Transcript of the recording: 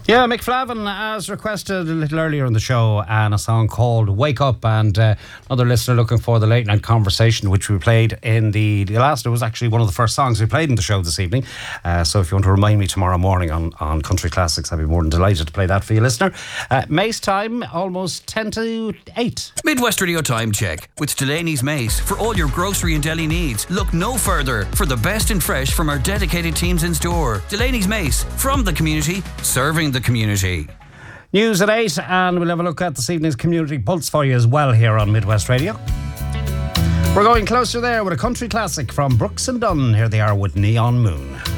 Yeah, Mick Flavin, as requested a little earlier in the show, and a song called Wake Up, and another listener looking for the late night conversation, which we played in the last, it was actually one of the first songs we played in the show this evening. So if you want to remind me tomorrow morning on Country Classics, I'd be more than delighted to play that for you, listener. Mace time, almost 10 to 8. Midwest Radio Time Check with Delaney's Mace. For all your grocery and deli needs, look no further for the best in fresh from our dedicated teams in store. Delaney's Mace, from the community, serving the community. News at 8, and we'll have a look at this evening's Community Pulse for you as well here on Midwest Radio. We're going closer there with a country classic from Brooks and Dunn. Here they are with Neon Moon.